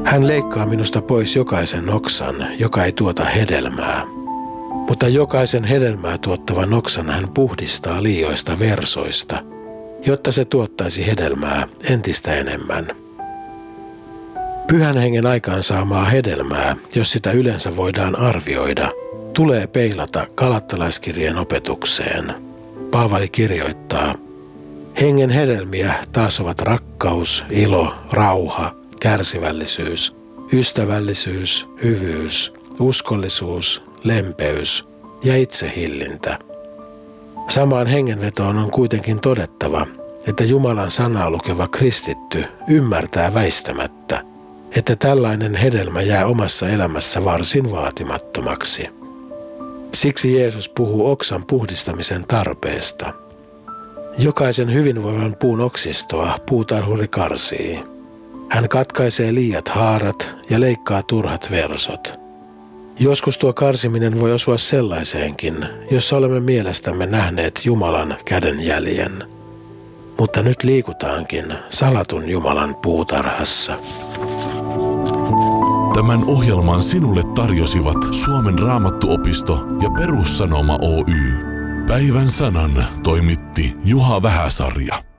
Hän leikkaa minusta pois jokaisen oksan, joka ei tuota hedelmää. Mutta jokaisen hedelmää tuottavan oksan hän puhdistaa liioista versoista, jotta se tuottaisi hedelmää entistä enemmän. Pyhän hengen aikaansaamaa hedelmää, jos sitä yleensä voidaan arvioida, tulee peilata Galattalaiskirjeen opetukseen. Paavali kirjoittaa: hengen hedelmiä taas ovat rakkaus, ilo, rauha, kärsivällisyys, ystävällisyys, hyvyys, uskollisuus, lempeys ja itsehillintä. Samaan hengenvetoon on kuitenkin todettava, että Jumalan sanaa lukeva kristitty ymmärtää väistämättä, että tällainen hedelmä jää omassa elämässä varsin vaatimattomaksi. Siksi Jeesus puhuu oksan puhdistamisen tarpeesta. Jokaisen hyvinvoivan puun oksistoa puutarhuri karsii. Hän katkaisee liiat haarat ja leikkaa turhat versot. Joskus tuo karsiminen voi osua sellaiseenkin, jossa olemme mielestämme nähneet Jumalan kädenjäljen. Mutta nyt liikutaankin salatun Jumalan puutarhassa. Tämän ohjelman sinulle tarjosivat Suomen Raamattuopisto ja Perussanoma Oy. Päivän sanan toimitti Juha Vähäsarja.